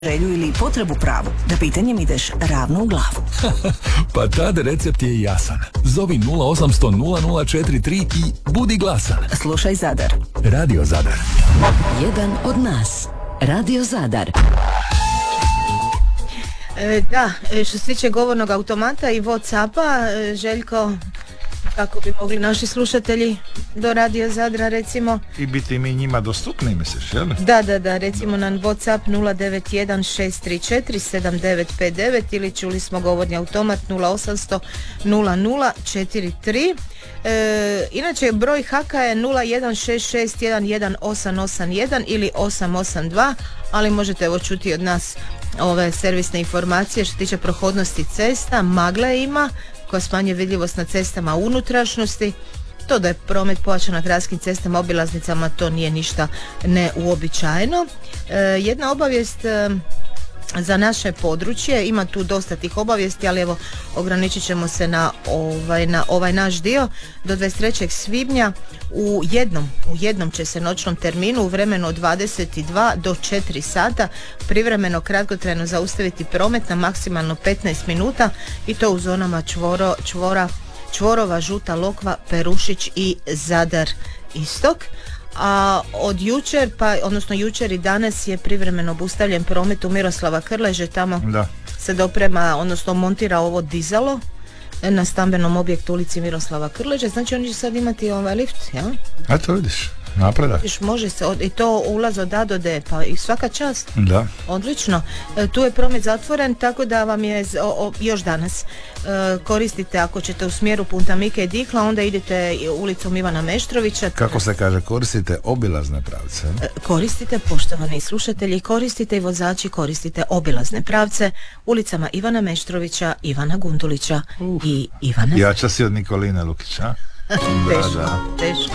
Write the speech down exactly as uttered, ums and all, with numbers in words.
želju ili potrebu pravu, da pitanjem ideš ravno u glavu. Pa tad recept je jasan. Zovi nula osam sto nula nula četiri tri i budi glasan. Slušaj Zadar. Radio Zadar. Jedan od nas. Radio Zadar. E, da, što se tiče govornog automata i Whatsappa, e, Željko, kako bi mogli naši slušatelji do Radio Zadra recimo i biti mi njima dostupni, misliš, jel? Da, da, da, recimo na Whatsapp nula devet jedan šest tri četiri sedam devet pet devet ili čuli smo govorni automat nula osam sto nula nula četiri tri. E, inače broj haka je nula jedan šest šest jedan jedan osam osam jedan ili osam osam dva, ali možete evo čuti od nas ove servisne informacije što se tiče prohodnosti cesta. Magla ima koja smanjuje vidljivost na cestama u unutrašnjosti. To da je promet pojačan na gradskim cestama, obilaznicama, to nije ništa neuobičajeno. E, jedna obavijest e, za naše područje, ima tu dosta tih obavijesti, ali evo ograničit ćemo se na ovaj, na ovaj naš dio. Do dvadeset trećeg svibnja u jednom, u jednom će se noćnom terminu u vremenu od dvadeset dva do četiri sata privremeno kratkotrajno zaustaviti promet na maksimalno petnaest minuta i to u zonama čvoro, čvora, Čvorova, Žuta Lokva, Perušić i Zadar Istok. A od jučer, pa odnosno jučer i danas je privremeno obustavljen promet u Miroslava Krleže, tamo da. se doprema, odnosno montira ovo dizalo na stambenom objektu ulici Miroslava Krleže, znači oni će sad imati ovaj lift, ja? A to vidiš, napredak. Viš, može se, od, i to ulaz od A do D, pa i svaka čast. Da. Odlično. E, tu je promet zatvoren, tako da vam je o, o, još danas e, koristite, ako ćete u smjeru Punta Mike i Dikla, onda idete ulicom Ivana Meštrovića. Kako se kaže, koristite obilazne pravce? E, koristite, poštovani slušatelji, koristite i vozači, koristite obilazne pravce ulicama Ivana Meštrovića, Ivana Gundulića uh. i Ivana... Jača si od Nikoline Lukića. Teško, teško.